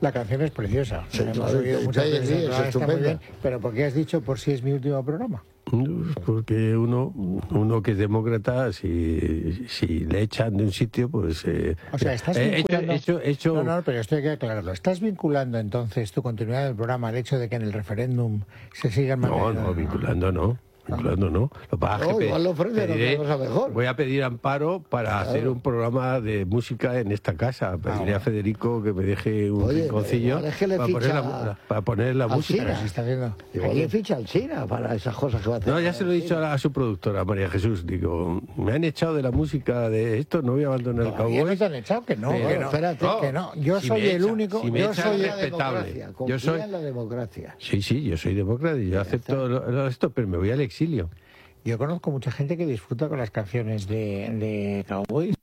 La canción es preciosa. Sí, Hemos claro, oído muchas es veces, está muy estupenda. bien. Pero ¿por qué has dicho por si es mi último programa? Porque uno que es demócrata, si le echan de un sitio, pues... O sea, estás vinculando... hecho... No, pero esto hay que aclararlo. ¿Estás vinculando entonces tu continuidad del programa al hecho de que en el referéndum se sigan manteniendo? No, vinculando no. Vinculando no. Lo que pasa es que igual lo ofrecen otra cosa mejor. voy a pedir amparo para hacer un programa de música en esta casa. Pediré a Federico que me deje un rinconcillo para poner la música. Pero se está haciendo... Igual le ficha al Sina para esas cosas que va a hacer. No, ya se lo he dicho a su productora, María Jesús. Digo, me han echado de la música de esto, no voy a abandonar el cowboy. ¿No te han echado? Que no, espérate. Que no. Yo soy el único... yo soy respetable. Yo soy en la democracia. Sí, yo soy demócrata y yo acepto esto, pero me voy al exilio. Yo conozco mucha gente que disfruta con las canciones de Cowboys.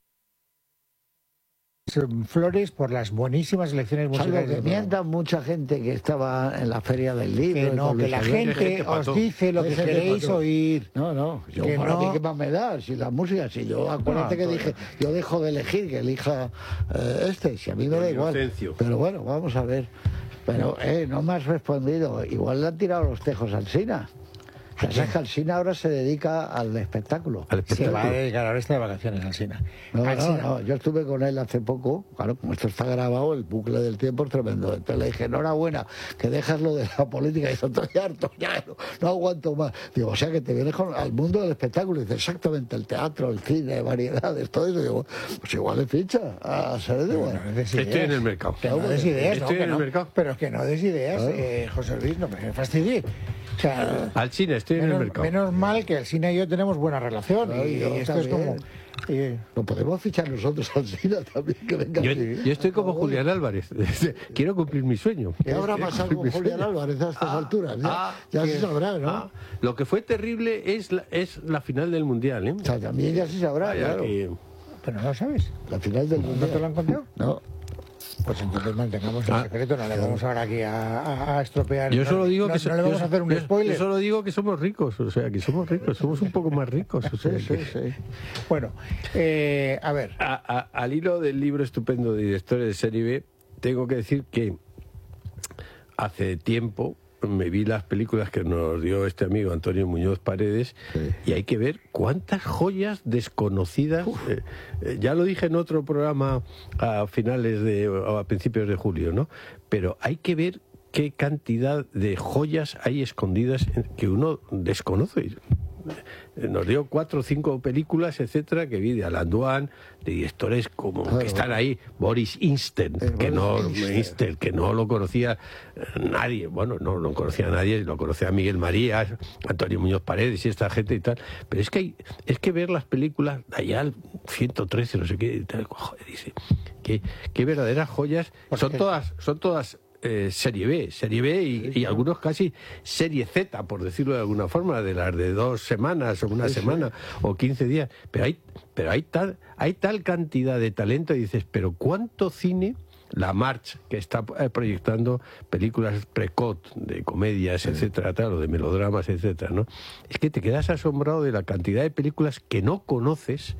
Flores por las buenísimas elecciones musicales. Que mientan mucha gente que estaba en la feria del libro. Que no, que la gente os dice lo que queréis oír. No, yo para mí qué más me da, si la música, si yo, acuérdate que dije, yo dejo de elegir, que elija si a mí me da igual. Pero bueno, vamos a ver. Pero no me has respondido, igual le han tirado los tejos al Sina. ¿Sabes que Alsina ahora se dedica al espectáculo? Se va a dedicar, ahora está de vacaciones Alsina. No, yo estuve con él hace poco, claro, como esto está grabado, el bucle del tiempo es tremendo. Entonces le dije, enhorabuena, que dejas lo de la política. Y dice, estoy harto, ya no aguanto más. Digo, o sea que te vienes al mundo del espectáculo. Y dice, exactamente, el teatro, el cine, variedades, todo eso. Digo, pues igual le ficha a ser de igual. Estoy en el mercado. Que no des ideas, estoy en el mercado. Pero que no des ideas, José Luis, no me fastidies. O sea, al cine estoy en el mercado. Menos mal que el cine y yo tenemos buena relación. Y esto también. es como... Lo podemos fichar nosotros al cine también, que venga. Yo estoy como Julián Álvarez. Quiero cumplir mi sueño. ¿Qué habrá pasado con Julián Álvarez a estas alturas? Ya se sabrá, ¿no? Lo que fue terrible es la final del Mundial, ¿eh? O sea, también ya se sabrá, claro. Pero no lo sabes. La final del Mundial. ¿No te lo han contado? No. Pues entonces mantengamos el secreto, no le vamos ahora aquí a estropear. Yo solo digo que no le vamos a hacer un spoiler. Yo solo digo que somos ricos, o sea, que somos ricos, somos un poco más ricos. O sea, sí. Bueno, a ver. Al hilo del libro estupendo de Directores de Serie B, tengo que decir que hace tiempo me vi las películas que nos dio este amigo Antonio Muñoz Paredes y hay que ver cuántas joyas desconocidas. Ya lo dije en otro programa a principios de julio, ¿no? Pero hay que ver qué cantidad de joyas hay escondidas que uno desconoce. Nos dio 4 o 5 películas, etcétera, que vi de Alan Dwan, de directores como que están ahí, Boris Insten, que no lo conocía nadie, bueno, no lo conocía a nadie, lo conocía a Miguel Marías, Antonio Muñoz Paredes y esta gente y tal, pero es que ver las películas allá al 113, no sé qué, y tal, joder, dice, qué verdaderas joyas, son todas serie B y algunos casi serie Z, por decirlo de alguna forma, de las de 2 semanas o una semana o 15 días, pero hay tal cantidad de talento y dices, pero ¿cuánto cine? La March, que está proyectando películas precoz de comedias, etcétera, tal, o de melodramas, etcétera, ¿no? Es que te quedas asombrado de la cantidad de películas que no conoces.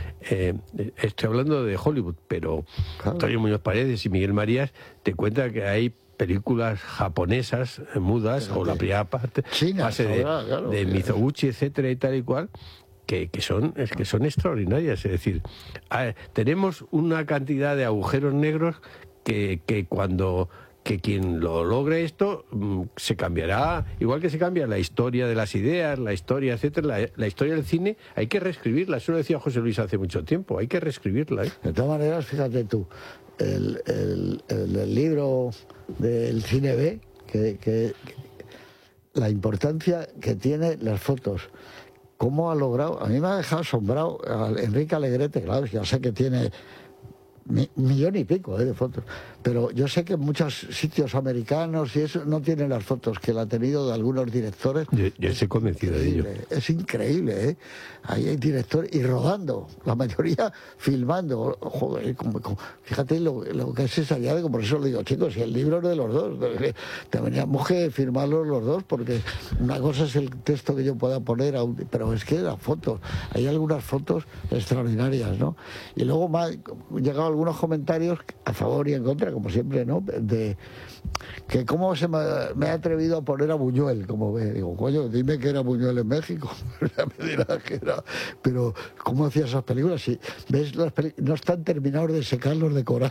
Estoy hablando de Hollywood, pero Antonio Muñoz Paredes y Miguel Marías te cuentan que hay películas japonesas mudas, o la primera fase de Mizoguchi, etcétera, y tal y cual, que son extraordinarias. Es decir, tenemos una cantidad de agujeros negros que quien lo logre esto se cambiará, igual que se cambia la historia de las ideas, la historia, etcétera, la historia del cine, hay que reescribirla. Eso lo decía José Luis hace mucho tiempo, hay que reescribirla, ¿eh? De todas maneras, fíjate tú, el libro del Cine B, que la importancia que tiene las fotos. ¿Cómo ha logrado? A mí me ha dejado asombrado Enrique Alegrete, claro, ya sé que tiene 1,5 millones de fotos, pero yo sé que en muchos sitios americanos y eso no tienen las fotos que él ha tenido de algunos directores. Yo estoy convencido de ello. Es increíble, ¿eh? Ahí hay directores y rodando, la mayoría filmando. Joder, fíjate lo que es esa llave, por eso le digo, chicos, si el libro es de los dos, teníamos que firmarlo los dos, porque una cosa es el texto que yo pueda poner, pero es que las fotos, hay algunas fotos extraordinarias, ¿no? Y luego me ha llegado algunos comentarios a favor y en contra, como siempre, ¿no? De que cómo me he atrevido a poner a Buñuel, como ve. Digo, coño, dime que era Buñuel en México. Ya me dirás que era. Pero, ¿cómo hacía esas películas? Si ves las películas, no están terminados de secar los decorados.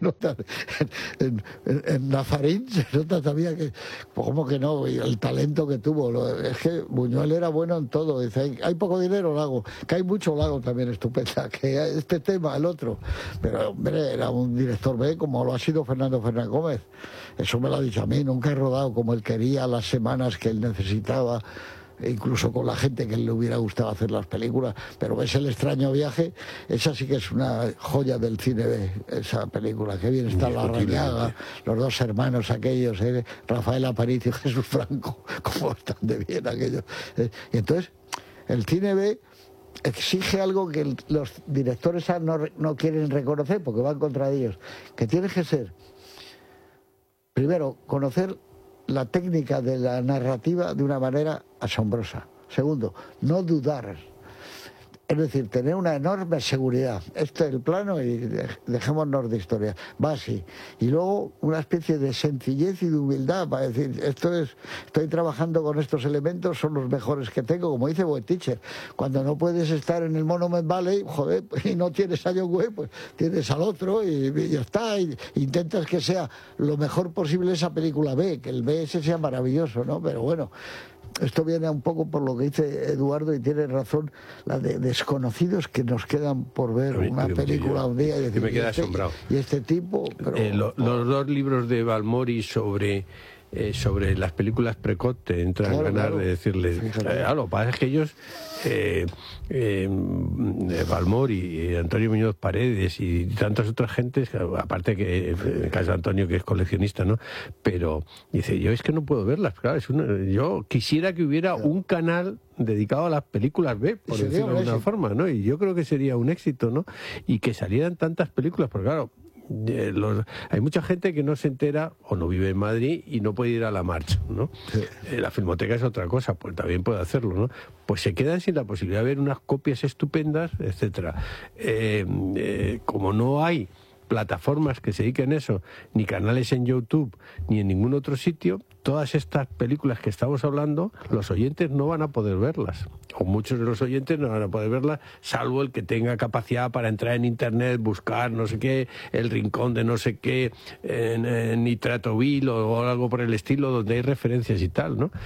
En Nazarín se nota todavía que, ¿cómo que no? Y el talento que tuvo. Es que Buñuel era bueno en todo. Dice, hay poco dinero, lo hago. Que hay mucho, lo hago también, estupenda. Que este tema, el otro. Pero, hombre, era un director B, como lo ha sido Fernando Fernández Gómez. Eso me lo ha dicho a mí. Nunca he rodado como él quería, las semanas que él necesitaba, incluso con la gente que le hubiera gustado hacer las películas. Pero ves El extraño viaje, esa sí que es una joya del cine B, esa película. Qué bien está Larrañaga, los dos hermanos aquellos, Rafael Aparicio y Jesús Franco, cómo están de bien aquellos. Y entonces, el cine B exige algo que los directores A no quieren reconocer porque van contra ellos, que tiene que ser, primero, conocer la técnica de la narrativa de una manera asombrosa. Segundo, no dudar. Es decir, tener una enorme seguridad. Este es el plano y dejémonos de historia. Va así. Y luego una especie de sencillez y de humildad para decir, estoy trabajando con estos elementos, son los mejores que tengo, como dice Boetticher. Cuando no puedes estar en el Monument Valley, joder, y no tienes a John Wayne, pues tienes al otro y ya está. Y intentas que sea lo mejor posible esa película B, que el B ese sea maravilloso, ¿no? Pero bueno, esto viene un poco por lo que dice Eduardo y tiene razón, la de desconocidos que nos quedan por ver una película un día y decir, me queda asombrado. Y este tipo... Pero, los dos libros de Balmori sobre las películas precoz te entran a ganar de decirles, lo que pasa es que ellos, Balmori y Antonio Muñoz Paredes y tantas otras gentes, aparte que en el caso de Antonio, que es coleccionista, ¿no? Pero dice, yo es que no puedo verlas, claro, yo quisiera que hubiera un canal dedicado a las películas B, por decirlo de alguna forma, ¿no? Y yo creo que sería un éxito, ¿no? Y que salieran tantas películas, porque claro, hay mucha gente que no se entera o no vive en Madrid y no puede ir a la marcha, ¿no? Sí. La Filmoteca es otra cosa, pues también puede hacerlo, ¿no? Pues se quedan sin la posibilidad de ver unas copias estupendas, etcétera. Como no hay plataformas que se dediquen a eso, ni canales en YouTube, ni en ningún otro sitio, todas estas películas que estamos hablando, los oyentes no van a poder verlas, o muchos de los oyentes no van a poder verlas, salvo el que tenga capacidad para entrar en internet, buscar no sé qué, el rincón de no sé qué, en Nitratoville o algo por el estilo, donde hay referencias y tal, ¿no?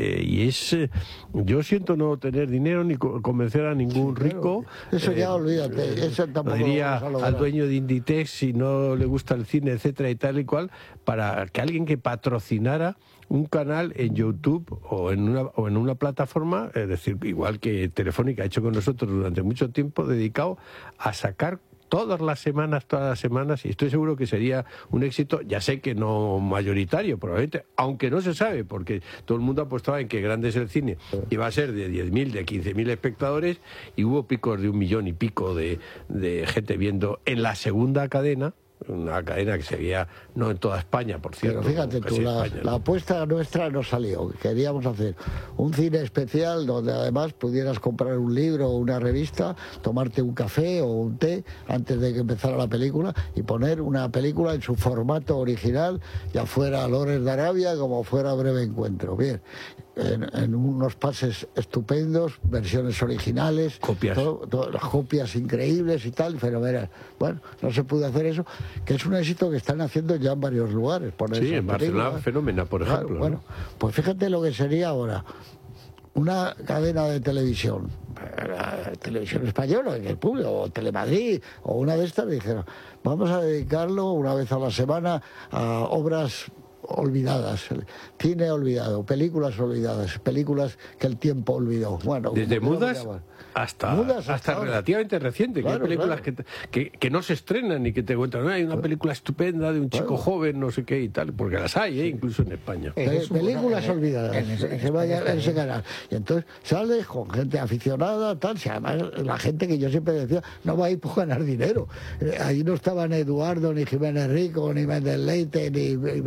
Yo siento no tener dinero ni convencer a ningún rico. Eso ya olvídate, eso tampoco diría al dueño de Inditex, si no le gusta el cine, etcétera, y tal y cual, para que alguien que patrocinara un canal en YouTube o en una plataforma, es decir, igual que Telefónica ha hecho con nosotros durante mucho tiempo, dedicado a sacar todas las semanas, y estoy seguro que sería un éxito, ya sé que no mayoritario, probablemente, aunque no se sabe, porque todo el mundo apostaba en que Grande es el cine iba a ser de 10.000, de 15.000 espectadores, y hubo picos de 1 millón y pico de gente viendo en la segunda cadena, una cadena que se veía no en toda España, por cierto. Pero fíjate tú, la apuesta nuestra no salió. Queríamos hacer un cine especial donde además pudieras comprar un libro o una revista, tomarte un café o un té antes de que empezara la película y poner una película en su formato original, ya fuera Lores de Arabia como fuera Breve Encuentro. Bien, en unos pases estupendos, versiones originales, copias, las copias increíbles y tal, fenomenal. Bueno, no se pudo hacer eso, que es un éxito que están haciendo ya en varios lugares. Sí, en Barcelona, Fenómena, por ejemplo. Claro, bueno, pues fíjate lo que sería ahora una cadena de televisión, la televisión española, en el público, o Telemadrid, o una de estas, dijeron, vamos a dedicarlo una vez a la semana a obras olvidadas, cine olvidado, películas olvidadas, películas que el tiempo olvidó. Bueno, desde mudas hasta relativamente reciente, claro, que hay películas que no se estrenan y que te cuentan, hay una película estupenda de un chico joven, no sé qué y tal, porque las hay, incluso en España. Películas olvidadas, se vaya en ese canal. Y entonces sales con gente aficionada, tal, si además la gente que yo siempre decía, no va a ir por ganar dinero. Ahí no estaban Eduardo, ni Jiménez Rico, ni Méndez Leite, ni Lamé,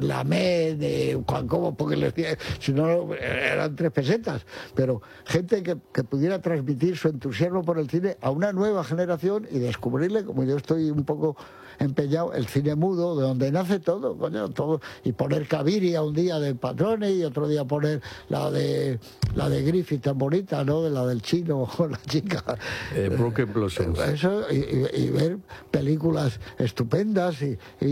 de Juan Como, porque si no eran 3 pesetas, pero gente que pudiera transmitir su entusiasmo por el cine a una nueva generación y descubrirle, como yo estoy un poco empeñado, el cine mudo, de donde nace todo, coño, todo, y poner Caviria un día de Patrone y otro día poner la de Griffith tan bonita, ¿no? De la del chino con la chica. Broken Blossoms. Eso, y ver películas estupendas y